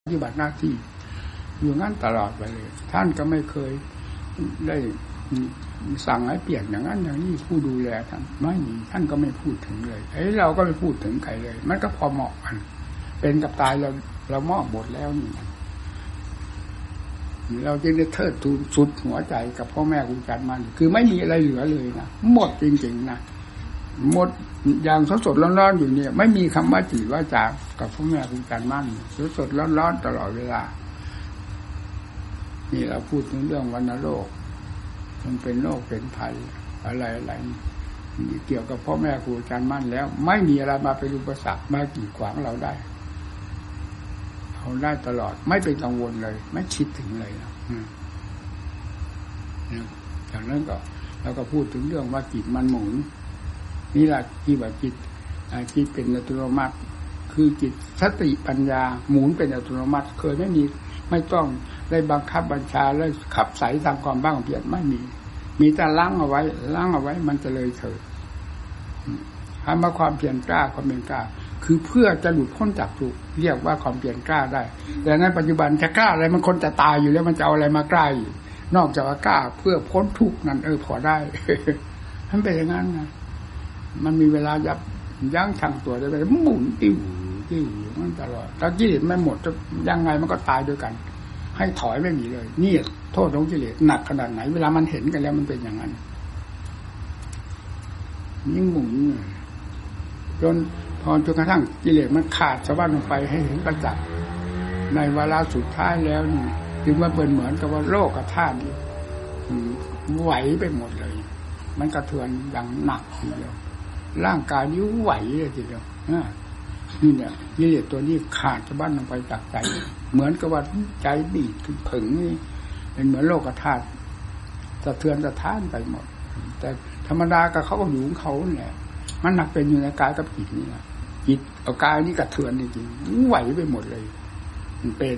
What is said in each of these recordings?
ฏิบัติหน้าที่อยู่งั้นตลอดไปเลยท่านก็ไม่เคยได้สั่งให้เปลี่ยนอย่างนั้นอย่างนี้ผู้ดูแลท่านไม่มีท่านก็ไม่พูดถึงเลยเราก็ไม่พูดถึงใครเลยมันก็พอเหมาะกันเป็นกับตายเรามอบหมดแล้วนี่เราจึงได้เทิดทูนสุดหัวใจกับพ่อแม่ครูอาจารย์มันคือไม่มีอะไรเหลือเลยนะหมดจริงๆนะหมดอย่างสดๆร้อนๆอยู่เนี่ยไม่มีคำว่าจีว่าจากกับพ่อแม่ครูอาจารย์มั่นสดๆร้อนๆตลอดเวลานี่เราพูดถึงเรื่องวัณโรคมันเป็นโรคเป็นภัยอะไรๆเกี่ยวกับพ่อแม่ครูอาจารย์มั่นแล้วไม่มีอะไรมาเป็นอุปสรรคมากีดขวางเราได้เราได้ตลอดไม่เป็นกังวลเลยไม่คิดถึงเลยนะจากนั้นก็เราก็พูดถึงเรื่องว่าจิตมันหมุนนี่แหละที่ว่าจิตเป็นอัตโนมัติคือจิตสติปัญญาหมุนเป็นอัตโนมัติเคยไม่ต้องได้บังคับบัญชาแล้วขับใส่ตามความบ้าของเพียรไม่มีแต่ล้างเอาไว้มันจะเลยเถิดคำว่าความเพียรกล้าความเป็นกล้าคือเพื่อจะหลุดพ้นจากทุกข์เรียกว่าความเพียรกล้าได้แต่ในปัจจุบันจะกล้าอะไรมันคนจะตายอยู่แล้วมันจะเอาอะไรมากล้านอกจากว่ากล้าเพื่อพ้นทุกข์นั่นพอได้ มันเป็นอย่างนั้นนะมันมีเวลายั้งชั่งตัวได้ไปหมุนติ้วมันตลอดถ้ากิเลสไม่หมดจะยังไงมันก็ตายด้วยกันให้ถอยไม่มีเลยนี่โทษของกิเลสหนักขนาดไหนเวลามันเห็นกันแล้วมันเป็นอย่างนั้นยิ่งหมุนจนกระทั่งกิเลสมันขาดสะบั้นลงไปให้เห็นประจักษ์ในวาระสุดท้ายแล้วนี่ถึงว่าเป็นเหมือนกับว่าโลกธาตุไหวไปหมดเลยมันกระเทือนอย่างหนักทีเดียวร่างกายนี้ไหวเลยทีเดียวนี่เนี่ยกิเลสตัวนี้ขาดสะบั้นลงไปจากใจเหมือนกับว่าใจบีบผึ่งนี่เป็นเหมือนโลกธาตุสะเทือนสะท้านไปหมดแต่ธรรมดากับเขาก็อยู่ของเขาเนี่ยมันหนักเป็นอยู่ในกายกับจิตนี่นะจิตเอากายนี่กระเทือนจริงๆไหวไปหมดเลยมันเป็น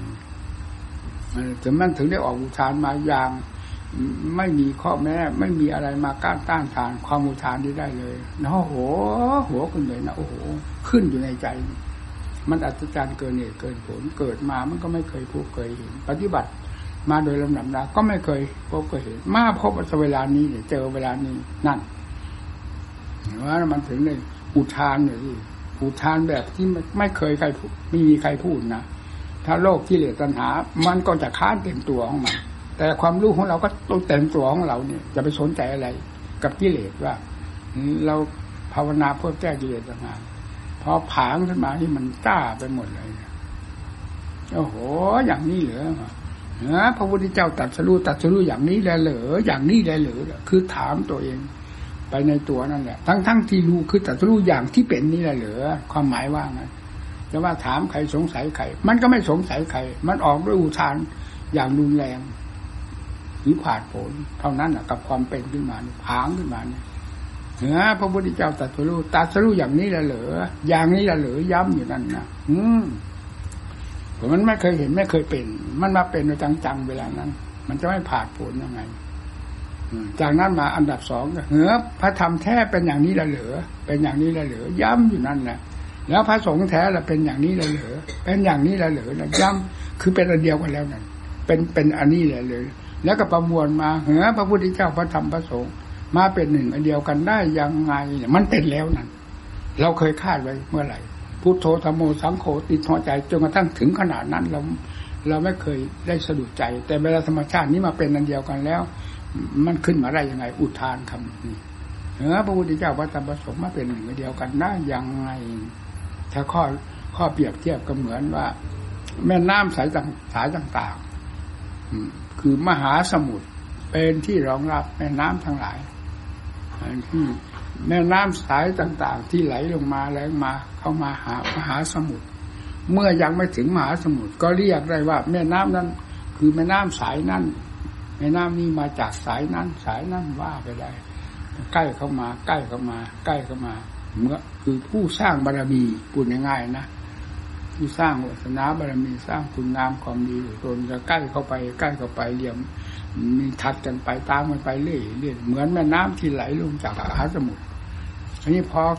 แต่มันถึงได้ออกอุทานมาอย่างไม่มีข้อแม้ไม่มีอะไรมาก้านต้านทานความอุทานนี้ได้เลยนะหัวขึ้นเลยนะโอ้โหขึ้นอยู่ในใจมันอัศจรรย์เกินเหตุเกินผลเกิดมามันก็ไม่เคยพบเคยเห็นปฏิบัติมาโดยลำดับก็ไม่เคยพบเคยเห็นมาพบเวลานี้เนี่ยเจอเวลานี้นั่นว่ามันถึงในอุทานเนี่ยที่อุทานแบบที่ไม่เคยใครไม่มีใครพูดนะถ้าโลกกิเลสตัณหามันก็จะค้านเต็มตัวของมันแต่ความรู้ของเราก็ต้องเต็มตัวของเราเนี่ยจะไปสนใจอะไรกับกิเลสว่าเราภาวนาเพื่อแก้กิเลสต่างหากพอผางขึ้นมาที่มันกล้าไปหมดเลยโอ้โหอย่างนี้เหรอพระพุทธเจ้าตรัสรู้อย่างนี้แล้วเหรออย่างนี้แล้วเหรอคือถามตัวเองไปในตัวนั่นแหละทั้งที่รู้คือตรัสรู้อย่างที่เป็นนี่แหละเหรอความหมายว่าไงจะว่าถามใครสงสัยใครมันก็ไม่สงสัยใครมันออกด้วยอุทานอย่างรุนแรงหรือผ่านผลเท่านั้นกับความเป็นขึ้นมาผางขึ้นมาเนี่ยพระพุทธเจ้าตรัสรู้อย่างนี้แหละเหรออย่างนี้แหละเหรอย้ำอยู่นั่นนะมันไม่เคยเห็นไม่เคยเป็นมันมาเป็นจังๆเวลานั้นมันจะไม่ผ่านผลยังไงจากนั้นมาอันดับสองก็พระธรรมแท้เป็นอย่างนี้แหละเหรอเป็นอย่างนี้แหละเหรอย้ำอยู่นั่นแหละแล้วพระสงฆ์แท้ล่ะเป็นอย่างนี้แหละเหรอเป็นอย่างนี้แหละเหรอย้ำคือเป็นอันเดียวกันแล้วนั่นเป็นอันนี้แหละเลยแล้วก็ประมวลมาพระพุทธเจ้าพระธรรมพระสงฆ์มาเป็นหนึ่งอันเดียวกันได้ยังไงเนี่ยมันเป็นแล้วนั่นเราเคยคาดไว้เมื่อไหร่พุทโธธัมโมสังโฆติดหัวใจจนกระทั่งถึงขนาดนั้นเราไม่เคยได้สะดุดใจแต่เวลาธรรมชาตินี้มาเป็นอันเดียวกันแล้วมันขึ้นมาได้ยังไงอุทานคำนี้พระพุทธเจ้าพระธรรมพระสงฆ์มาเป็นหนึ่งอันเดียวกันได้ยังไงถ้าข้อเปรียบเทียบก็เหมือนว่าแม่น้ำสายต่างๆคือมหาสมุทรเป็นที่รองรับแม่น้ำทั้งหลายที่แม่น้ำสายต่างๆที่ไหลลงมาเข้ามาหามหาสมุทรเมื่อยังไม่ถึงมหาสมุทรก็เรียกได้ว่าแม่น้ำนั้นคือแม่น้ำสายนั้นแม่น้ำนี้มาจากสายนั้นว่าไปได้ใกล้เข้ามาเมื่อคือผู้สร้างบารมีพูดง่ายๆนะที่สร้างวาสนาบารมีสร้างคุณงามความดีตนจะใกล้เข้าไปเรียมมีทัดกันไปตามกันไปเรื่อยเหมือนแม่น้ำที่ไหลลงจากมหาสมุทรอันนี้พอ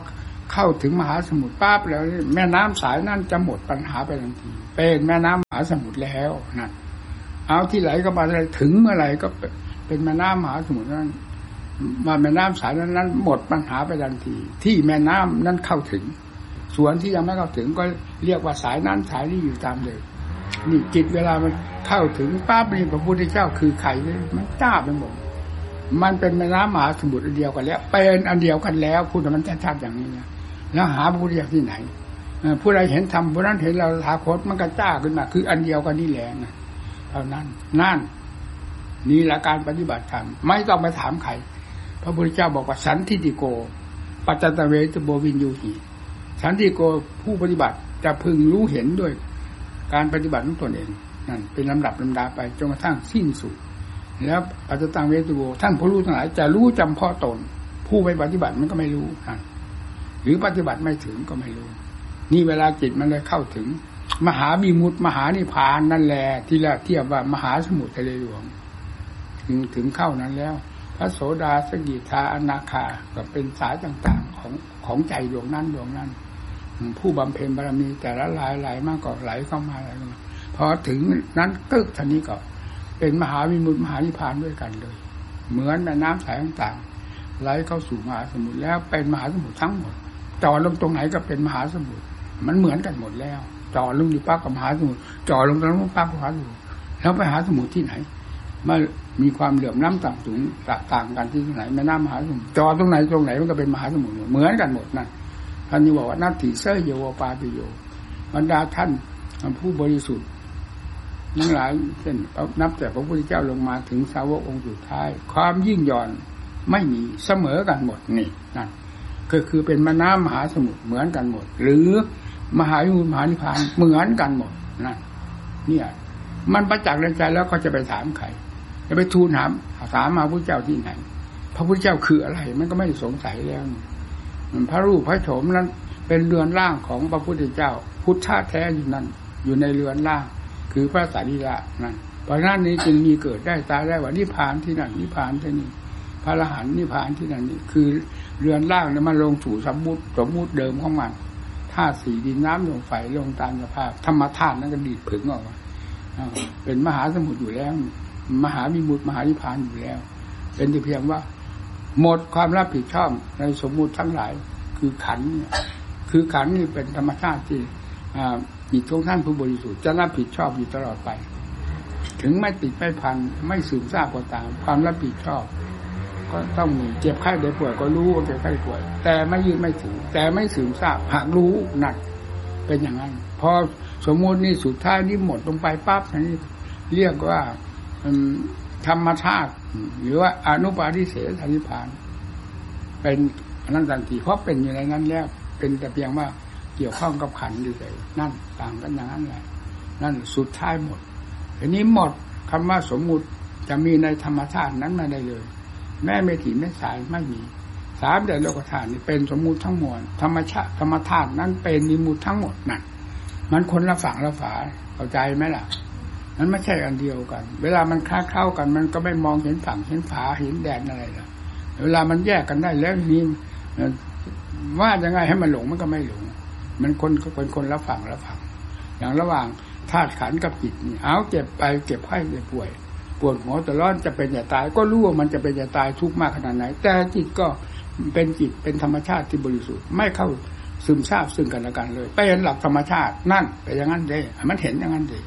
เข้าถึงมหาสมุทรปั๊บแล้วแม่น้ำสายนั้นจะหมดปัญหาไปทันทีเป็นแม่น้ำมหาสมุทรแล้วนั่นเอาที่ไหลก็มาอะไรถึงเมื่อไหร่ก็เป็นแม่น้ำมหาสมุทรนั้นมาแม่น้ำสายนั้นหมดปัญหาไปทันทีที่แม่น้ำนั้นเข้าถึงส่วนที่ยังไม่เข้าถึงก็เรียกว่าสายนั้นสายนี้อยู่ตามเดิมนี่จิตเวลามันเข้าถึงปั๊บนี่พระพุทธเจ้าคือใครเนี่ยมันจ้าไปหมดมันเป็นแม่น้ำมหาสมุทรอันเดียวกันแล้วเป็นอันเดียวกันแล้วพูดมันชัดๆอย่างนี้นะแล้วหาพระพุทธเจ้าที่ไหนผู้ใดเห็นธรรมผู้นั้นเห็นเราถาคตมันก็จ้าขึ้นมาคืออันเดียวกันนี่แหละนะเท่านั้นนั่นนี่แหละการปฏิบัติธรรมไม่ต้องไปถามใครพระพุทธเจ้าบอกว่าสันทิฏฐิโกปัจจตเวทโบวินยูหิสันทิฏฐิโกผู้ปฏิบัติจะพึงรู้เห็นด้วยการปฏิบัติของตนเองนั่นเป็นลำดับลำดาไปจนกระทั่งสิ้นสุดแล้วปัจจตังเวทโบท่านผู้รู้ทั้งหลายจะรู้จำเพาะตนผู้ไปปฏิบัติมันก็ไม่รู้หรือปฏิบัติไม่ถึงก็ไม่รู้นี่เวลาจิตมันเลยเข้าถึงมหาวิมุตติมหานิพพานนั่นแหละที่เราเทียบว่ามหาสมุทรทะเลหลวงถึงเข้านั้นแล้วพระโสดาสกิทาอนาคาก็เป็นสายต่างๆของใจดวงนั้นผู้บำเพ็ญบารมีแต่ละหลายมากก็ไหลเข้ามาอะไรกันพอถึงนั้นกึกทันนี้ก็เป็นมหาวิมุตติมหานิพพานด้วยกันเลยเหมือนแม่น้ำสายต่างๆไหลเข้าสู่มหาสมุทรแล้วเป็นมหาสมุทรทั้งหมดจ่อลงตรงไหนก็เป็นมหาสมุทรมันเหมือนกันหมดแล้วจ่อลงอยู่ปั๊บกับมหาสมุทรจ่อลงตรงนู้นปั๊บกับมหาสมุทรแล้วไปหาสมุทรที่ไหนมามีความเหลื่อมล้ำต่ำสูงต่างกันที่ไหนแม่น้ำมหาสมุทรจ่อตรงไหนมันก็เป็นมหาสมุทรเหมือนกันหมดนั่นท่านนี่บอกว่านัตถิเสยโยวปาปิโยบรรดาท่านผู้บริสุทธิ์ทั้งหลายเช่นนับแต่พระพุทธเจ้าลงมาถึงสาวกองค์สุดท้ายความยิ่งหย่อนไม่มีเสมอกันหมดนี่นั่นก็คือเป็นแม่น้ำมหาสมุทรเหมือนกันหมดหรือมหาวิมุตติมหานิพพานเหมือนกันหมดนั่นเนี่ยมันประจักษ์ในใจแล้วก็จะไปถามใครจะไปทูลถามมาพระพุทธเจ้าที่ไหนพระพุทธเจ้าคืออะไรมันก็ไม่สงสัยแล้วพระรูปพระโฉมนั้นเป็นเรือนร่างของพระพุทธเจ้าพุทธะแท้อยู่นั่นอยู่ในเรือนร่างคือพระสารีระนั่นเพราะนั้นนี้จึงมีเกิดได้ตายได้ว่านิพพานที่นั่นนิพพานที่นี่พระอรหันต์นิพพานที่นั่นนี่คือเรือนร่างเนี่ยมันลงสู่สมมุติเดิมของมันธาตุสี่ดินน้ำลมไฟลงตามสภาพธรรมธาตุนั้นก็ดีดผึ่งออกมาเป็นมหาสมุทรอยู่แล้วมหาวิมุตติมหานิพพานอยู่แล้วเป็นแต่เพียงว่าหมดความรับผิดชอบในสมมุติทั้งหลายคือขันธ์คือขันธ์นี่เป็นธรรมชาติที่จิตของท่านผู้บริสุทธิ์จะรับผิดชอบอยู่ตลอดไปถึงไม่ติดไม่พันไม่ซึมซาบก็ตามความรับผิดชอบก็ต้องมีเจ็บไข้ได้ป่วยก็รู้ว่าเจ็บไข้ป่วยแต่ไม่ยืดไม่ถึงแต่ไม่ซึมซาบหากรู้หนักเป็นอย่างนั้นพอสมมุตินี่สุดท้ายนี่หมดลงไปปั๊บนี่เรียกว่าธรรมชาติหรือว่าอนุปาทิเสสนิพพานเป็นอนันตันติเพราะเป็นอยู่ในนั้นแล้วเป็นแต่เพียงว่าเกี่ยวข้องกับขันธ์เฉยๆนั่นต่างกันอย่างนั้นแหละนั่นสุดท้ายหมดอันนี้หมดคำว่าสมมุติจะมีในธรรมชาตินั้นไม่ได้เลยแม่เมถีแม่สายไม่มีสามเดือนโลกธาตุนี่เป็นสมมุติทั้งมวลธรรมชาติธรรมธาตุนั้นเป็นนิมุตทั้งหมดนั่นมันคนละฝั่งละฝาเข้าใจไหมล่ะมันไม่ใช่อันเดียวกันเวลามันเข้ากันมันก็ไม่มองเห็นฝั่งเห็นฝาเห็นแดนอะไรล่ะเวลามันแยกกันได้แล้วนี่ว่ายังไงให้มันหลงมันก็ไม่หลงมันเป็นคนละฝั่งละฝั่งอย่างระหว่างธาตุขันธ์กับจิตนี่เอาเจ็บไปเจ็บไข้เจ็บป่วยปวดหัวตลอดจะเป็นจะตายก็รู้ว่ามันจะเป็นจะตายทุกข์มากขนาดไหนแต่จิตก็เป็นจิตเป็นธรรมชาติที่บริสุทธิ์ไม่เข้าซึมซาบซึ่งกันและกันเลยเป็นหลักธรรมชาตินั่นเป็นอย่างนั้นเด้มันเห็นอย่างนั้นเด้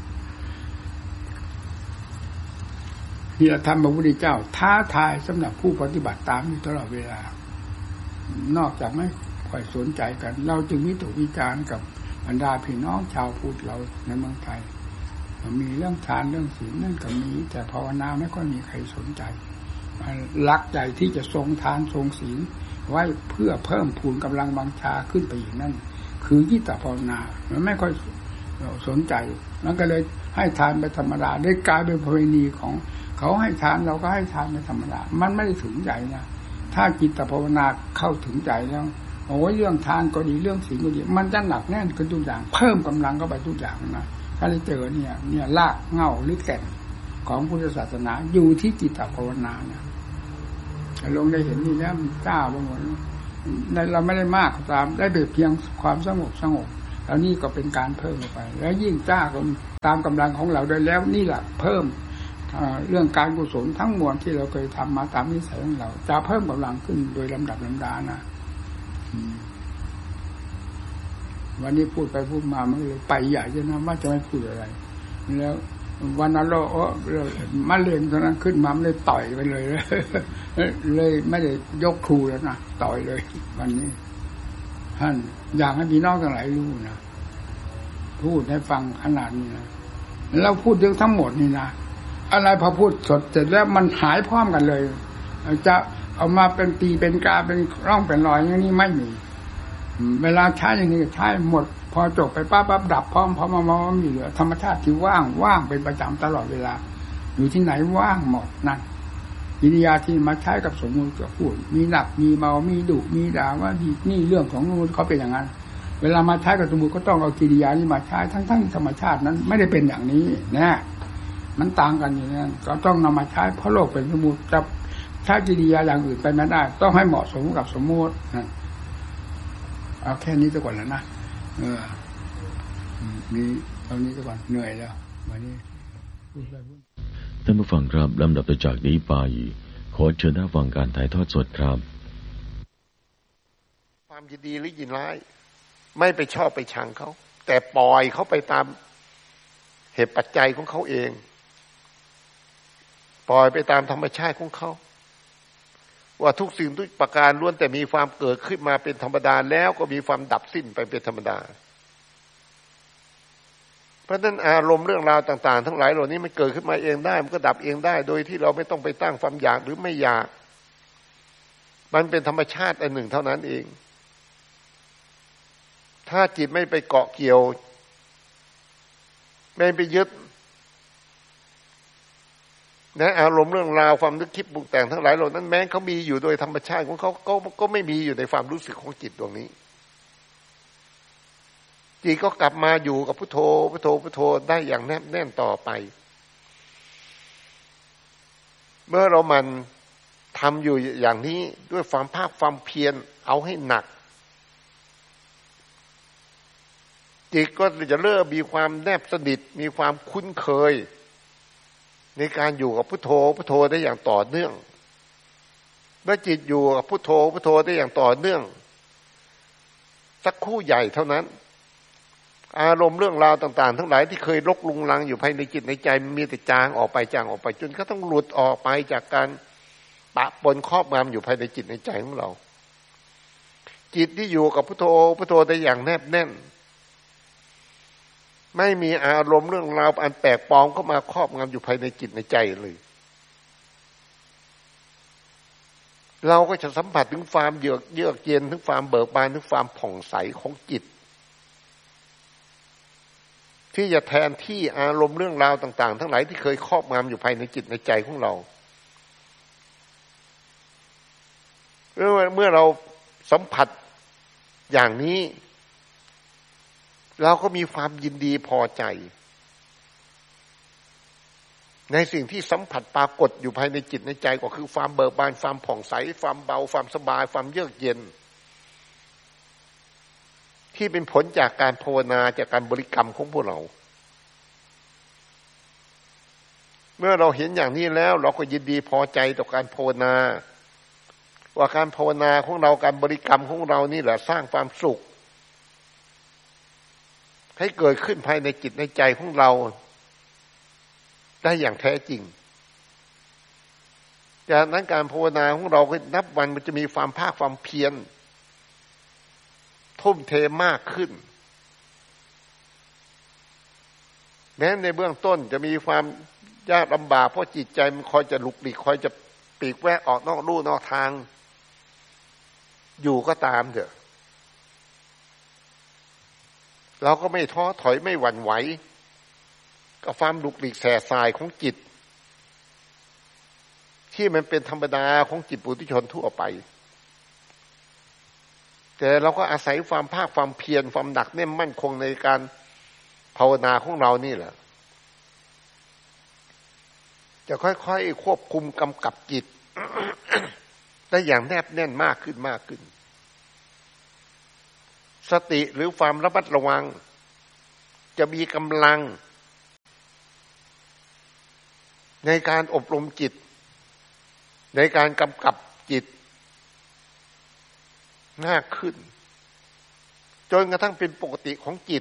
นี่ธรรมพระพุทธเจ้าท้าทายสำหรับผู้ปฏิบัติตามอยู่ตลอดเวลานอกจากไม่ค่อยสนใจกันเราจึงวิตกวิจารณ์กับบรรดาพี่น้องชาวพุทธเราในเมืองไทยมีเรื่องทานเรื่องศีลนั่นก็มีแต่ภาวนาไม่ค่อยมีใครสนใจรักใจที่จะทรงทานทรงศีลไว้เพื่อเพิ่มพูนกำลังบังชาขึ้นไปอีกนั่นคือยิตตภาวนามันไม่ค่อยสนใจมันก็เลยให้ทานไปธรรมดาได้กลายเป็นประเพณีของเขาให้ทานเราก็ให้ทานไปธรรมดามันไม่ได้ถึงใจนะถ้าจิตภาวนาเข้าถึงใจแล้วโอ้ยเรื่องทานก็ดีเรื่องศีลก็ดีมันจะหนักแน่นขึ้นทุกอย่างเพิ่มกำลังเข้าไปทุกอย่างนะถ้าได้เจอเนี่ยรากเหง้าหรือแก่นของพุทธศาสนาอยู่ที่จิตภาวนาเนี่ยลงได้เห็นนี่แล้วมันกล้าไปหมดเราไม่ได้มากตามได้เพียงความสงบแล้วนี่ก็เป็นการเพิ่มไปแล้วยิ่งจ้าตามกำลังของเราได้แล้วนี่แหละเพิ่มเรื่องการกุศลทั้งมวลที่เราเคยทำมาตามนิสัยของเราจะเพิ่มกำลังขึ้นโดยลำดับลำดานะวันนี้พูดไปพูดมามันเลยไปใหญ่จะนะว่าจะไม่พูดอะไรแล้ววันนั้นเรามะเร็งตอนนั้นขึ้นมาไม่ได้ต่อยไปเลยเลยไม่ได้ยกครูแล้วนะต่อยเลยวันนี้ท่านอยากให้พี่น้องทั้งหลายรู้นะพูดให้ฟังขนาดนี้นะเราพูดเรื่องทั้งหมดนี่นะอะไรพอพูดสดเสร็จแล้วมันหายพร้อมกันเลยจะเอามาเป็นตีเป็นกาเป็นร่องเป็นรอยอย่างนี้ไม่มีเวลาใช้อย่างนี้ใช้หมดพอจบไปปั๊บดับพร้อมมามีเหลือธรรมชาติที่ว่างเป็นประจำตลอดเวลาอยู่ที่ไหนว่างหมดนั่นกิริยาที่มาใช้กับสมมุติก็พูดมีหนักมีเบามีดุมีด่าว่านี่เรื่องของนู้นเขาเป็นอย่างนั้นเวลามาใช้กับสมมุติก็ต้องเอากิริยานี้มาใช้ทั้งธรรมชาตินั้นไม่ได้เป็นอย่างนี้นะมันต่างกันอยู่นั่นก็ต้องนำมาใช้เพราะโลกเป็นสมมุติจะใช้กิริยาอย่างอื่นไปไม่ได้ต้องให้เหมาะสมกับสมมุติเอาแค่นี้ซะก่อนแล้วนะนี่ตอนนี้ซะก่อนเหนื่อยแล้ววันนี้ท่านผู้ฟังครับลำดับต่อจากนี้ไปขอเชิญท่านฟังการถ่ายทอดสดครับความยินดีหรือยินร้ายไม่ไปชอบไปชังเขาแต่ปล่อยเขาไปตามเหตุปัจจัยของเขาเองปล่อยไปตามธรรมชาติของเขาว่าทุกสิ่งทุกประการล้วนแต่มีความเกิดขึ้นมาเป็นธรรมดาแล้วก็มีความดับสิ้นไปเป็นธรรมดาเพราะฉะนั้นอารมณ์เรื่องราวต่างๆทั้งหลายเหล่านี้มันเกิดขึ้นมาเองได้มันก็ดับเองได้โดยที่เราไม่ต้องไปตั้งความอยากหรือไม่อยากมันเป็นธรรมชาติอันหนึ่งเท่านั้นเองถ้าจิตไม่ไปเกาะเกี่ยวไม่ไปยึดนะอารมณ์เรื่องราวความนึกคิดปรุงแต่งทั้งหลายเหล่านั้นแม้เขามีอยู่โดยธรรมชาติของเขาก็ไม่มีอยู่ในความรู้สึกของจิตดวงนี้จิตก็กลับมาอยู่กับพุทโธพุทโธพุทโธได้อย่างแนบแน่นต่อไปเมื่อเรามันทำอยู่อย่างนี้ด้วยความภาคความเพียรเอาให้หนักจิตก็จะเริ่มมีความแนบสนิทมีความคุ้นเคยในการอยู่กับพุทโธพุทโธได้อย่างต่อเนื่องเมื่อจิตอยู่กับพุทโธพุทโธได้อย่างต่อเนื่องสักครู่ใหญ่เท่านั้นอารมณ์เรื่องราวต่างๆทั้งหลายที่เคยรกลุงลังอยู่ภายในจิตในใจมีแต่จางออกไปจนก็ต้องหลุดออกไปจากการปะปนครอบงำอยู่ภายในจิตในใจของเราจิตที่อยู่กับพุทโธพุทโธได้อย่างแนบแน่นไม่มีอารมณ์เรื่องราวอันแปลกปลอมเข้ามาครอบงำอยู่ภายในจิตในใจเลยเราก็จะสัมผัสถึงความเยือกเย็นถึงความเบิกบานถึงความผ่องใสของจิตที่จะแทนที่อารมณ์เรื่องราวต่างๆทั้งหลายที่เคยครอบงำอยู่ภายในจิตในใจของเราเมื่อเราสัมผัสอย่างนี้เราก็มีความยินดีพอใจในสิ่งที่สัมผัสปรากฏอยู่ภายในจิตในใจก็คือความเบิกบานความผ่องใสความเบาความสบายความเยือกเย็นที่เป็นผลจากการภาวนาจากการบริกรรมของพวกเราเมื่อเราเห็นอย่างนี้แล้วเราก็ยินดีพอใจต่อการภาวนาว่าการภาวนาของเราการบริกรรมของเรานี่แหละสร้างความสุขให้เกิดขึ้นภายในจิตในใจของเราได้อย่างแท้จริงจากนั้นการภาวนาของเราก็นับวันมันจะมีความภาคความเพียรทุ่มเทมากขึ้นแม้ในเบื้องต้นจะมีความยากลำบากเพราะจิตใจมันคอยจะหลุกหลีกคอยจะปีกแวกออกนอกลู่นอกทางอยู่ก็ตามเถอะเราก็ไม่ท้อถอยไม่หวั่นไหวกับความหลุกหลีกแส่สายของจิตที่มันเป็นธรรมดาของจิตปุถุชนทั่วไปแต่เราก็อาศัยความภาคความเพียรความหนักแน่นมั่นคงในการภาวนาของเรานี่แหละจะค่อยๆควบคุมกำกับจิต ได้อย่างแนบแน่นมากขึ้นสติหรือความระมัดระวังจะมีกำลังในการอบรมจิตในการกำกับจิตมากขึ้นจนกระทั่งเป็นปกติของจิต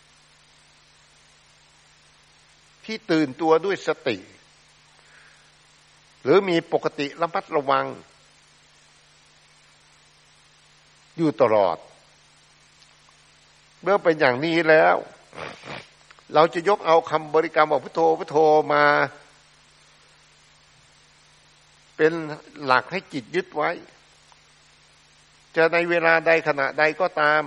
ที่ตื่นตัวด้วยสติหรือมีปกติระมัดระวังอยู่ตลอดเมื่อเป็นอย่างนี้แล้วเราจะยกเอาคำบริกรรมของพุทโธพุทโธมาเป็นหลักให้จิตยึดไว้จะในเวลาใดขณะใดก็ตาม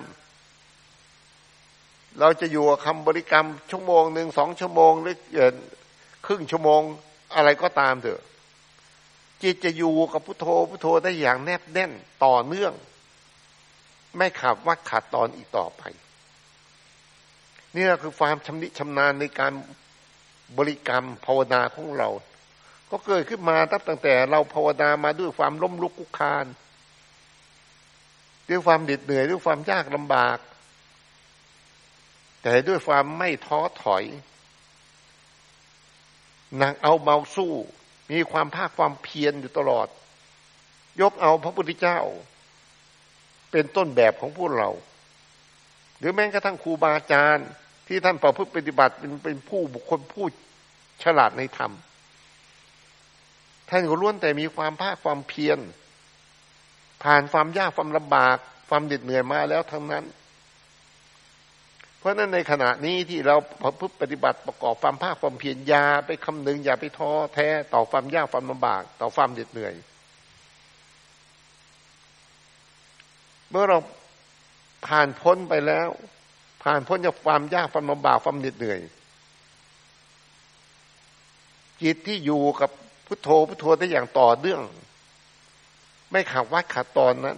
เราจะอยู่กับคำบริกรรมชั่วโมงหนึ่ง2 ชั่วโมงหรือครึ่งชั่วโมงอะไรก็ตามเถอะจิตจะอยู่กับพุทโธพุทโธได้อย่างแนบแน่นต่อเนื่องไม่ขาดวักขาดตอนอีกต่อไปนี่คือความชำนิชำนาญในการบริกรรมภาวนาของเราก็เกิดขึ้นมาตั้งแต่เราภาวนามาด้วยความล้มลุกคลุกคลานด้วยความเหน็ดเหนื่อยด้วยความยากลำบากแต่ด้วยความไม่ท้อถอยหนักเอาเบาสู้มีความภาคความเพียรอยู่ตลอดยกเอาพระพุทธเจ้าเป็นต้นแบบของพวกเราหรือแม้กระทั่งครูบาอาจารย์ที่ท่านประพฤติปฏิบัติเป็นผู้บุคคลผู้ฉลาดในธรรมท่านก็ล้วนแต่มีความภาคความเพียรผ่านความยากความลำบากความเหน็ดเหนื่อยมาแล้วทั้งนั้นเพราะนั้นในขณะนี้ที่เราประพฤติปฏิบัติประกอบความภาคความเพียรอย่าไปคำนึงอย่าไปท้อแท้ต่อความยากความลำบากต่อความเหน็ดเหนื่อยเมื่อเราผ่านพ้นไปแล้วผ่านพ้นจากความยากความลำบากความเหน็ดเหนื่อยจิตที่อยู่กับพุทโธพุทโธได้อย่างต่อเนื่องไม่ขาดวักขาดตอนนั้น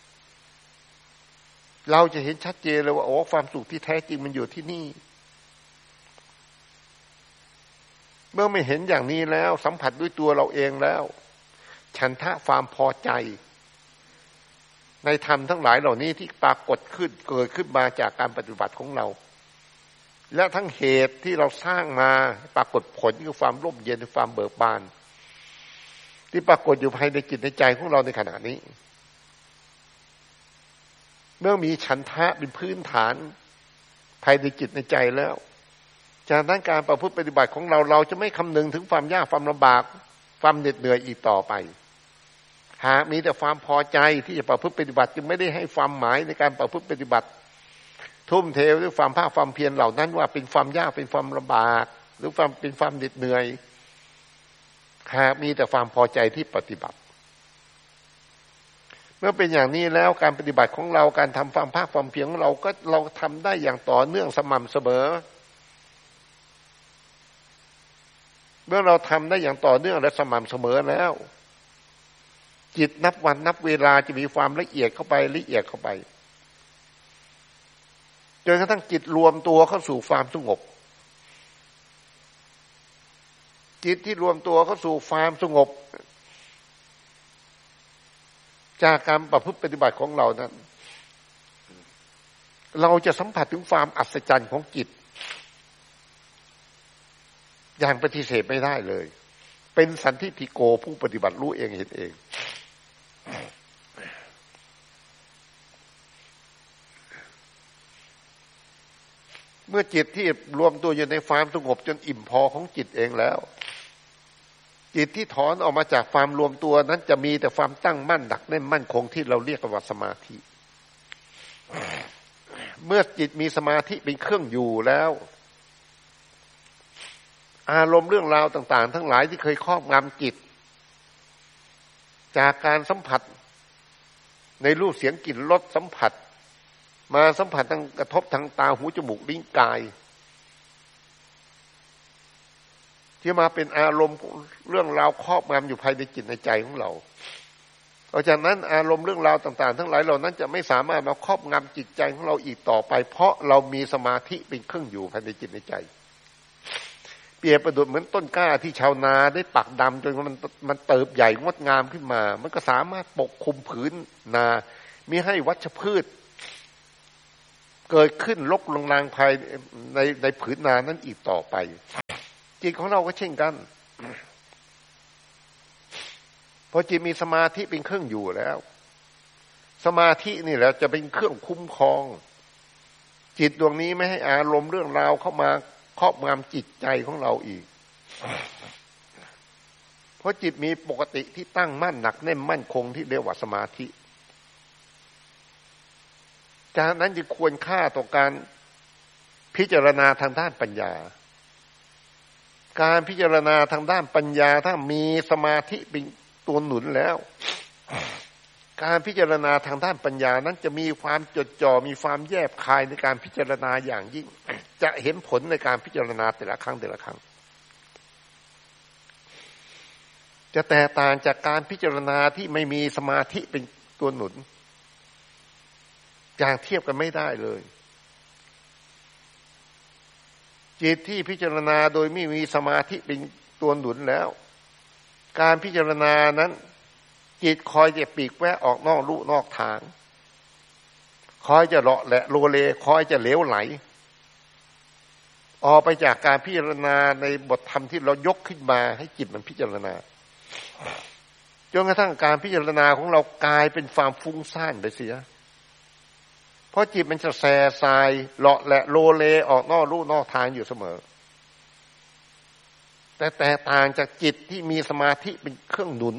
เราจะเห็นชัดเจนเลยว่าโอ้ความสุขที่แท้จริงมันอยู่ที่นี่เมื่อไม่เห็นอย่างนี้แล้วสัมผัสด้วยตัวเราเองแล้วฉันทะความพอใจในธรรมทั้งหลายเหล่านี้ที่ปรากฏขึ้นเกิดขึ้นมาจากการปฏิบัติของเราและทั้งเหตุที่เราสร้างมาปรากฏผลคือความร่มเย็นความเบิกบานที่ปรากฏอยู่ภายในจิตในใจของเราในขณะนี้เมื่อมีฉันทะเป็นพื้นฐานภายในจิตในใจแล้วจากนั้นการประพฤติปฏิบัติของเราจะไม่คำนึงถึงความยากความลำบากความเหน็ดเหนื่อยอีกต่อไปหากมีแต่ความพอใจที่จะประพฤติปฏิบัติจึงไม่ได้ให้ความหมายในการประพฤติปฏิบัติทุ่มเทด้วยความภาคความเพียรเหล่านั้นว่าเป็นความยากเป็นความลำบากหรือความเป็นความเหน็ดเหนื่อยหากมีแต่ความพอใจที่ปฏิบัติเมื่อเป็นอย่างนี้แล้วการปฏิบัติของเราการทำความภาคความเพียรของเราก็เราทำได้อย่างต่อเนื่องสม่ำเสมอเมื่อเราทำได้อย่างต่อเนื่องและสม่ำเสมอแล้วจิตนับวันนับเวลาจะมีความละเอียดเข้าไปละเอียดเข้าไปจนกระทั่งจิตรวมตัวเข้าสู่ความสงบจิตที่รวมตัวเข้าสู่ความสงบจากการประพฤติปฏิบัติของเรานั้นเราจะสัมผัสถึงความอัศจรรย์ของจิตอย่างปฏิเสธไม่ได้เลยเป็นสันทิฏฐิโกผู้ปฏิบัติรู้เองเห็นเองเมื่อจิตที่รวมตัวอยู่ในความสงบจนอิ่มพอของจิตเองแล้วจิตที่ถอนออกมาจากความรวมตัวนั้นจะมีแต่ความตั้งมั่นหนักแน่นมั่นคงที่เราเรียกว่าสมาธิเมื่อจิตมีสมาธิเป็นเครื่องอยู่แล้วอารมณ์เรื่องราวต่างๆทั้งหลายที่เคยครอบงำจิตจากการสัมผัสในรูปเสียงกลิ่นรสสัมผัสมาสัมผัสทางกระทบทางตาหูจมูกลิ้นกายที่มาเป็นอารมณ์เรื่องราวครอบงำอยู่ภายในจิตในใจของเราเพราะฉะนั้นอารมณ์เรื่องราวต่างๆทั้งหลายเหล่านั้นจะไม่สามารถมาครอบงำจิตใจของเราอีกต่อไปเพราะเรามีสมาธิเป็นเครื่องอยู่ภายในจิตในใจเปรียบประดุจเหมือนต้นกล้าที่ชาวนาได้ปักดำจนมันเติบใหญ่งดงามขึ้นมามันก็สามารถปกคลุมผืนนามิให้วัชพืชเกิดขึ้นลกลงนางภายในผืนนานั้นอีกต่อไปจิตของเราก็เช่นกันพอจิตมีสมาธิเป็นเครื่องอยู่แล้วสมาธินี่แหละจะเป็นเครื่องคุ้มครองจิตดวงนี้ไม่ให้อารมณ์เรื่องราวเข้ามาครอบงำจิตใจของเราอีกเพราะจิตมีปกติที่ตั้งมั่นหนักแน่นมั่นคงที่เรียกว่าสมาธิจากนั้นจึงควรค่าต่อการพิจารณาทางด้านปัญญาการพิจารณาทางด้านปัญญาถ้ามีสมาธิเป็นตัวหนุนแล้วการพิจารณาทางด้านปัญญานั้นจะมีความจดจ่อมีความแยบคายในการพิจารณาอย่างยิ่งจะเห็นผลในการพิจารณาแต่ละครั้งจะแตกต่างจากการพิจารณาที่ไม่มีสมาธิเป็นตัวหนุนอย่างเทียบกันไม่ได้เลยจิตที่พิจารณาโดยไม่มีสมาธิเป็นตัวหนุนแล้วการพิจารณานั้นจิตคอยจะปีกแวะออกนอกลู่นอกทางคอยจะเลาะแหละโลเลคอยจะเหลวไหลออกไปจากการพิจารณาในบทธรรมที่เรายกขึ้นมาให้จิตมันพิจารณาจนกระทั่งการพิจารณาของเรากลายเป็นความฟุ้งซ่านไปเสียเพราะจิตมันจะแส่ทรายเลาะแหละโลเลออกนอกลู่นอกทางอยู่เสมอแต่แตกต่างจากจิตที่มีสมาธิเป็นเครื่องหนุน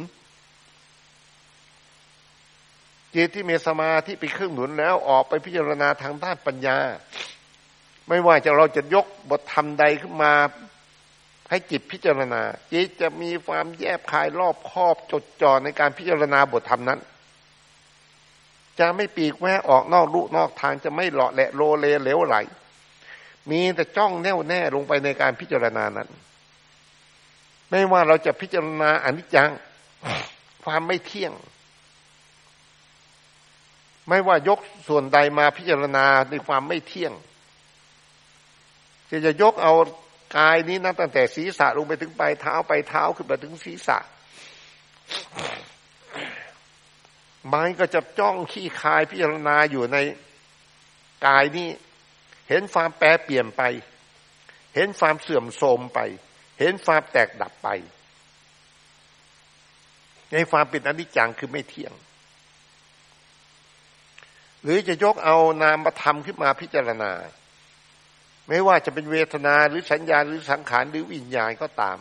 จิตที่มีสมาธิเป็นเครื่องหนุนแล้วออกไปพิจารณาทางด้านปัญญาไม่ว่าเราจะยกบทธรรมใดขึ้นมาให้จิตพิจารณาจิตจะมีความแยบคายรอบคอบจดจ่อในการพิจารณาบทธรรมนั้นจะไม่ปีกแวะออกนอกลู่นอกทางจะไม่เลาะแหละโลเลเหลวไหลมีแต่จ้องแน่วแน่ลงไปในการพิจารณานั้นไม่ว่าเราจะพิจารณาอนิจจังความไม่เที่ยงไม่ว่ายกส่วนใดมาพิจารณาในความไม่เที่ยงจะยกเอากายนี้นะตั้งแต่ศีรษะลงไปถึงปลายเท้าไปเท้าขึ้นไปถึงศีรษะมันก็จะจ้องขี้คายพิจารณาอยู่ในกายนี้เห็นความแปรเปลี่ยนไปเห็นความเสื่อมโทรมไปเห็นความแตกดับไปในความเป็นอนิจจังคือไม่เที่ยงหรือจะยกเอานามธรรมขึ้นมาพิจารณาไม่ว่าจะเป็นเวทนาหรือสัญญาหรือสังขารหรือวิญญาณก็ตาม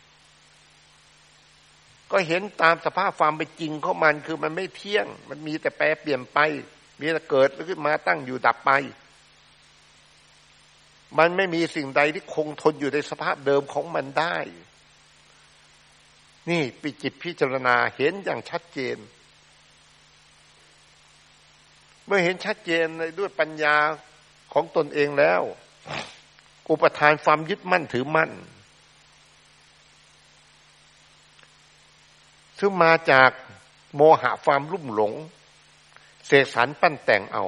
ก็เห็นตามสภาพความเป็นจริงของมันคือมันไม่เที่ยงมันมีแต่แปรเปลี่ยนไปมีแต่เกิดขึ้นมาตั้งอยู่ดับไปมันไม่มีสิ่งใดที่คงทนอยู่ในสภาพเดิมของมันได้นี่ปิจิตพิจารณาเห็นอย่างชัดเจนเมื่อเห็นชัดเจนด้วยปัญญาของตนเองแล้วอุปทานความยึดมั่นถือมั่นซึ่งมาจากโมหะความลุ่มหลงเสกสรรปั้นแต่งเอา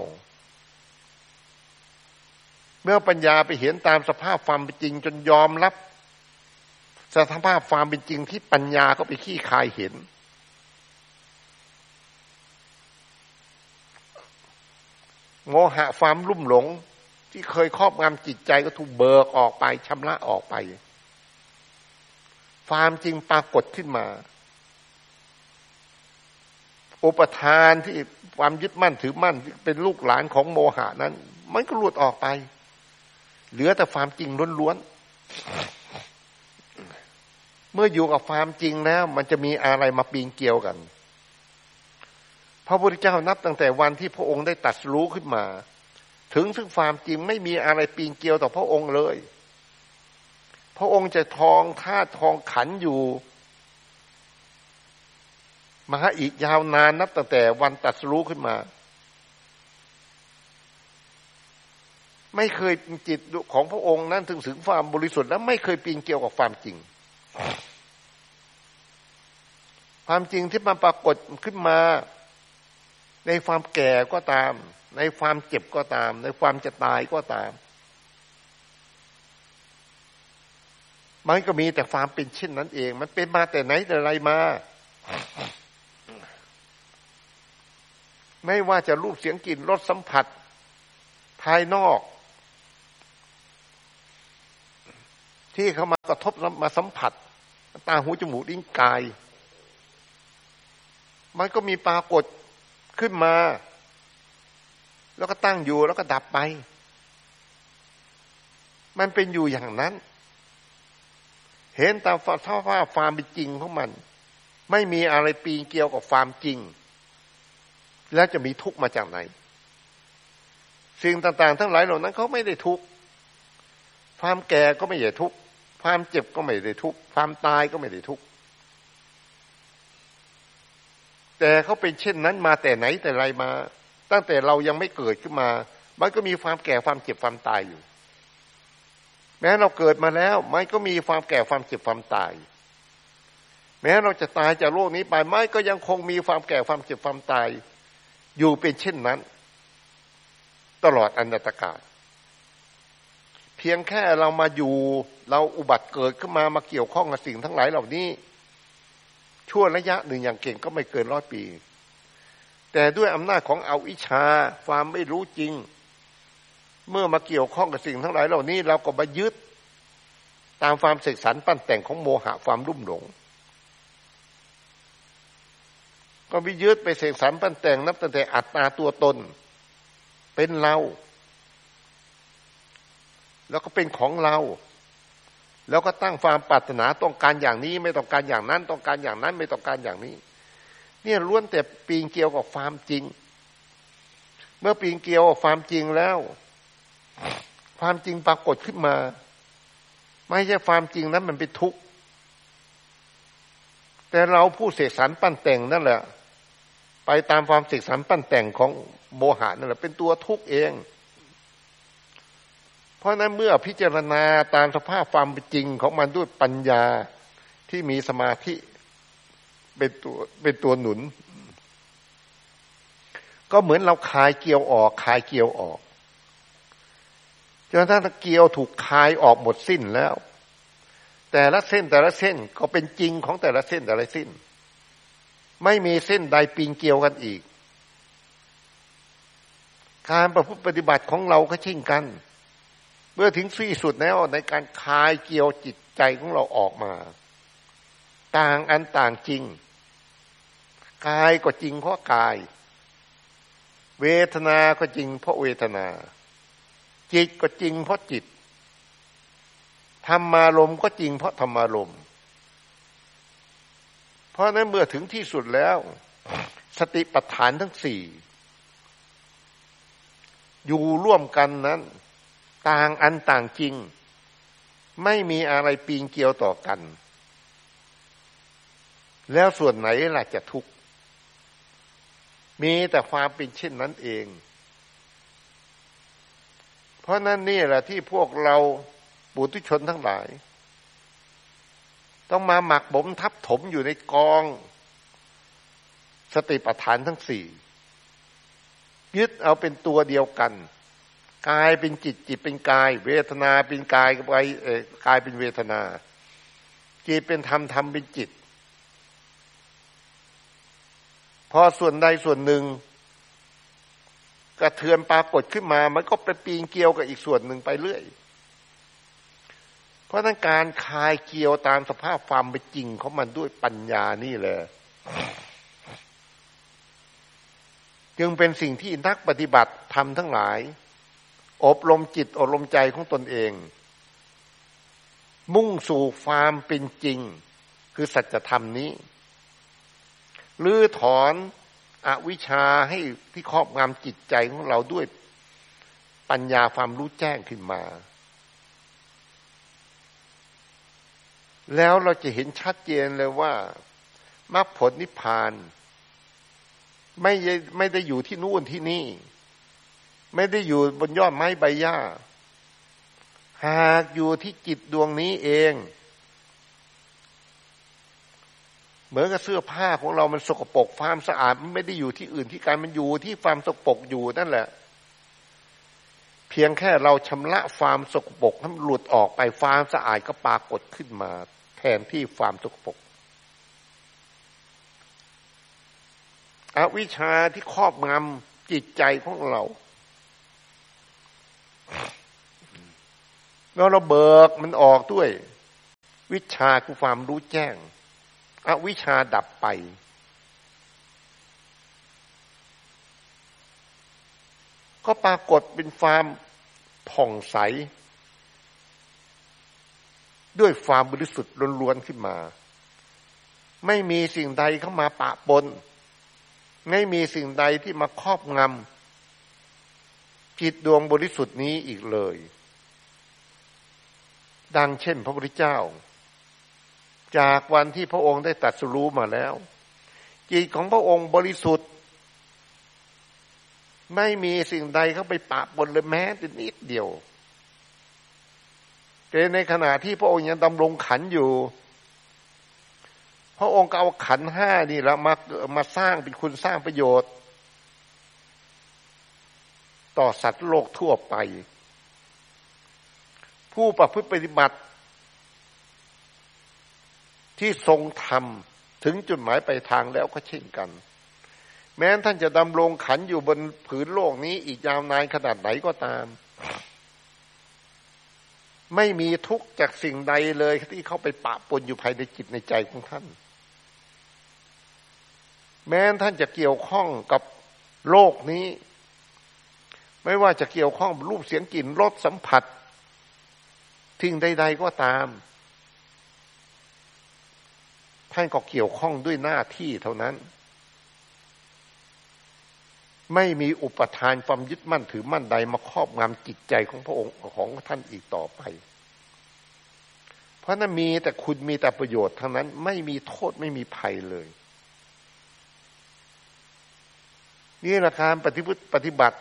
เมื่อปัญญาไปเห็นตามสภาพความเป็นจริงจนยอมรับสภาพความเป็นจริงที่ปัญญาก็ไปขี้คายเห็นโมหะความลุ่มหลงที่เคยครอบงำจิตใจก็ถูกเบิกออกไปชำระออกไปความจริงปรากฏขึ้นมาอุปทานที่ความยึดมั่นถือมั่นเป็นลูกหลานของโมหะนั้นมันก็หลุดออกไปเหลือแต่ความจริงล้วนๆเมื่ออยู่กับความจริงแล้วมันจะมีอะไรมาปีนเกี่ยวกันพระพุทธเจ้านับตั้งแต่วันที่พระองค์ได้ตรัสรู้ขึ้นมาถึงซึ่งความจริงไม่มีอะไรปีนเกี่ยวต่อพระองค์เลยพระองค์จะทองธาตุทองขันอยู่มาอีกยาวนานนับตั้งแต่วันตรัสรู้ขึ้นมาไม่เคยจิตของพระองค์นั้นถึงความบริสุทธิ์และไม่เคยปีนเกี่ยวกับความจริงความจริงที่มันปรากฏขึ้นมาในความแก่ก็ตามในความเจ็บก็ตามในความจะตายก็ตามมันก็มีแต่ความเป็นเช่นนั้นเองมันเป็นมาแต่ไหนแต่ไรมาไม่ว่าจะรูปเสียงกลิ่นรสสัมผัสธายนอกที่เขามากระทบมาสัมผัสตาหูจมูกลิ้นกายมันก็มีปรากฏขึ้นมาแล้วก็ตั้งอยู่แล้วก็ดับไปมันเป็นอยู่อย่างนั้นเห็นตามสภาพความเป็นจริงของมันไม่มีอะไรปีนเกี่ยวกับความจริงแล้วจะมีทุกข์มาจากไหนสิ่งต่างๆทั้งหลายเหล่านั้นเขาไม่ได้ทุกข์ความแก่ก็ไม่ได้ทุกข์ความเจ็บก็ไม่ได้ทุกข์ความตายก็ไม่ได้ทุกข์แต่เขาเป็นเช่นนั้นมาแต่ไหนแต่ไรมาตั้งแต่เรายังไม่เกิดขึ้นมามันก็มีความแก่ความเจ็บความตายอยู่แม้เราเกิดมาแล้วมันก็มีความแก่ความเจ็บความตายแม้เราจะตายจากโลกนี้ไปมันก็ยังคงมีความแก่ความเจ็บความตายอยู่เป็นเช่นนั้นตลอดอนันตกาลเพียงแค่เรามาอยู่เราอุบัติเกิดขึ้นมาเกี่ยวข้องกับสิ่งทั้งหลายเหล่านี้ชั่วระยะหนึ่งอย่างเก่งก็ไม่เกิน100 ปีแต่ด้วยอำนาจของอวิชชาความไม่รู้จริงเมื่อมาเกี่ยวข้องกับสิ่งทั้งหลายเหล่านี้เราก็มายึดตามความเสกสรรปั้นแต่งของโมหะความลุ่มหลงก็ไปยึดไปเสกสรรปั้นแต่งนับตั้งแต่อัตตาตัวตนเป็นเราแล้วก็เป็นของเราแล้วก็ตั้งความปรารถนาต้องการอย่างนี้ไม่ต้องการอย่างนั้นต้องการอย่างนั้นไม่ต้องการอย่างนี้เนี่ยล้วนแต่ปีนเกี่ยวกับความจริงเมื่อปีนเกี่ยวกับความจริงแล้วความจริงปรากฏขึ้นมาไม่ใช่ความจริงนั้นมันเป็นทุกข์แต่เราผู้เสกสรรปั้นแต่งนั่นแหละไปตามความเสกสรรปั้นแต่งของโมหะนั่นแหละเป็นตัวทุกข์เองเพราะนั้นเมื่อพิจารณาตามสภาพความเป็นจริงของมันด้วยปัญญาที่มีสมาธิเป็นตัวหนุนก็เหมือนเราคายเกลียวออกคายเกลียวออกจนถ้าเกลียวถูกคายออกหมดสิ้นแล้วแต่ละเส้นแต่ละเส้นก็เป็นจริงของแต่ละเส้นแต่ละเส้นไม่มีเส้นใดปีนเกี่ยวกันอีกการประพฤติปฏิบัติของเราก็เช่นกันเมื่อถึงที่สุดแล้วในการคายเกี่ยวจิตใจของเราออกมาต่างอันต่างจริงกายก็จริงเพราะกายเวทนาก็จริงเพราะเวทนาจิตก็จริงเพราะจิตธรรมารมณ์ก็จริงเพราะธรรมารมณ์เพราะนั้นเมื่อถึงที่สุดแล้วสติปัฏฐานทั้งสี่อยู่ร่วมกันนั้นต่างอันต่างจริงไม่มีอะไรปีนเกี่ยวต่อกันแล้วส่วนไหนล่ะจะทุกข์มีแต่ความเป็นเช่นนั้นเองเพราะนั้นนี่แหละที่พวกเราปุถุชนทั้งหลายต้องมาหมักหมมทับถมอยู่ในกองสติปัฏฐานทั้งสี่ยึดเอาเป็นตัวเดียวกันกายเป็นจิตจิตเป็นกายเวทนาเป็นกายกายเป็นเวทนาจิตเป็นธรรมธรรมเป็นจิตพอส่วนใดส่วนหนึ่งกระเทือนปรากฏขึ้นมามันก็ไปปีนเกี่ยวกับอีกส่วนหนึ่งไปเรื่อยเพราะนั้นการคลายเกี่ยวตามสภาพความเป็นจริงของมันด้วยปัญญานี่แหละจึงเป็นสิ่งที่นักปฏิบัติทำทั้งหลายอบรมจิตอบรมใจของตนเองมุ่งสู่ความเป็นจริงคือสัจธรรมนี้ลื้อถอนอวิชชาให้ที่ครอบงำจิตใจของเราด้วยปัญญาความรู้แจ้งขึ้นมาแล้วเราจะเห็นชัดเจนเลยว่ามรรคผลนิพพานไม่ได้อยู่ที่นู่นที่นี่ไม่ได้อยู่บนยอดไม้ใบหญ้าหากอยู่ที่จิตดวงนี้เองเหมือนกับเสื้อผ้าของเรามันสกปรกความสะอาดมันไม่ได้อยู่ที่อื่นที่การมันอยู่ที่ความสกปรกอยู่นั่นแหละเพียงแค่เราชำระความสกปรกให้มันหลุดออกไปความสะอาดก็ปรากฏขึ้นมาแทนที่ความสกปรกอวิชชาที่ครอบงำจิตใจของเราแล้วเราเบิกมันออกด้วยวิชาคือความรู้แจ้งอวิชชาดับไปก็ปรากฏเป็นความผ่องใสด้วยความบริสุทธิ์ล้วนๆขึ้นมาไม่มีสิ่งใดเข้ามาปะปนไม่มีสิ่งใดที่มาครอบงำจิตดวงบริสุทธิ์นี้อีกเลยดังเช่นพระพุทธเจ้าจากวันที่พระองค์ได้ตรัสรู้มาแล้วจิตของพระองค์บริสุทธิ์ไม่มีสิ่งใดเข้าไปปะปนเลยแม้แต่นิดเดียวแต่ในขณะที่พระองค์ยังดำรงขันธ์อยู่พระองค์ก็เอาขันธ์ห้านี่แล้วมาสร้างเป็นคุณสร้างประโยชน์ต่อสัตว์โลกทั่วไปผู้ประพฤติปฏิบัติที่ทรงธรรมถึงจุดหมายปลายทางแล้วก็เช่นกันแม้ท่านจะดำรงขันธ์อยู่บนผืนโลกนี้อีกยาวนานขนาดไหนก็ตามไม่มีทุกข์จากสิ่งใดเลยที่เข้าไปปะปนอยู่ภายในจิตในใจของท่านแม้ท่านจะเกี่ยวข้องกับโลกนี้ไม่ว่าจะเกี่ยวข้องกับรูปเสียงกลิ่นรสสัมผัสทิ้งใดๆก็ตามท่านก็เกี่ยวข้องด้วยหน้าที่เท่านั้นไม่มีอุปทานความยึดมั่นถือมั่นใดมาครอบงำจิตใจของพระองค์ของท่านอีกต่อไปเพราะนั้นมีแต่คุณมีแต่ประโยชน์ทั้งนั้นไม่มีโทษไม่มีภัยเลยนี่แหละการปฏิบัติ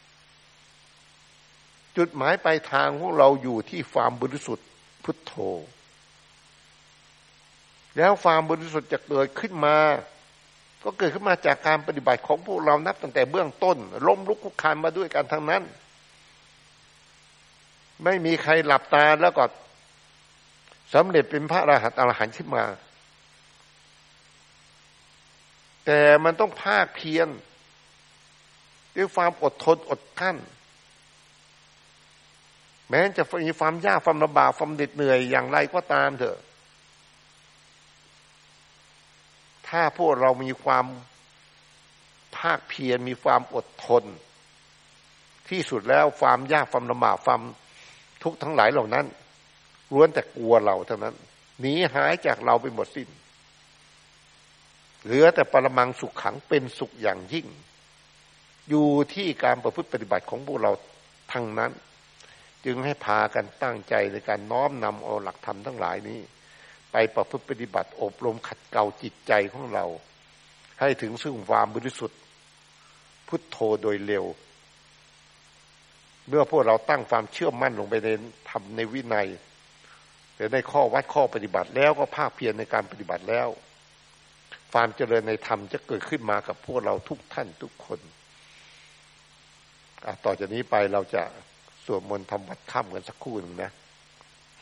จุดหมายปลายทางของเราอยู่ที่ความบริสุทธิ์พุทโธแล้วความบริสุทธิ์จะเกิดขึ้นมาก็เกิดขึ้นมาจากการปฏิบัติของพวกเรานับตั้งแต่เบื้องต้นล้มลุกคลุกคลานมาด้วยกันทั้งนั้นไม่มีใครหลับตาแล้วก็สำเร็จเป็นพระอรหันต์ขึ้นมาแต่มันต้องภาคเพียรด้วยความอดทนอดกลั้นแม้จะมีความยากความลำบากความเหนื่อยอย่างไรก็ตามเถอะถ้าพวกเรามีความภาคเพียรมีความอดทนที่สุดแล้วความยากความลำบากความทุกข์ทั้งหลายเหล่านั้นล้วนแต่กลัวเราเท่านั้นหนีหายจากเราไปหมดสิ้นเหลือแต่ปรมังสุขขังเป็นสุขอย่างยิ่งอยู่ที่การประพฤติปฏิบัติของพวกเราทั้งนั้นจึงให้พากันตั้งใจในการน้อมนำเอาหลักธรรมทั้งหลายนี้ไปประพฤติปฏิบัติอบรมขัดเกลาจิตใจของเราให้ถึงซึ่งความบริสุทธิ์พุทโธโดยเร็วเมื่อพวกเราตั้งความเชื่อมั่นลงไปในธรรมในวินัยหรือในข้อวัดข้อปฏิบัติแล้วก็ภาคเพียรในการปฏิบัติแล้วความเจริญในธรรมจะเกิดขึ้นมากับพวกเราทุกท่านทุกคนต่อจากนี้ไปเราจะสวดมนต์ทำวัดค่ำกันสักครู่หนึ่งนะ